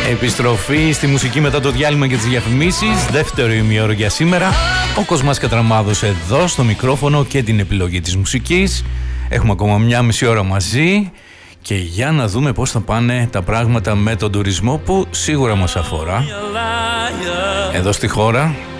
Επιστροφή στη μουσική μετά το διάλειμμα και τις διαφημίσεις. Δεύτερο ημιώρο για σήμερα. Ο Κοσμάς Κατραμάδος εδώ στο μικρόφωνο και την επιλογή της μουσικής. Έχουμε ακόμα μια μισή ώρα μαζί. Και για να δούμε πώς θα πάνε τα πράγματα με τον τουρισμό που σίγουρα μας αφορά εδώ στη χώρα.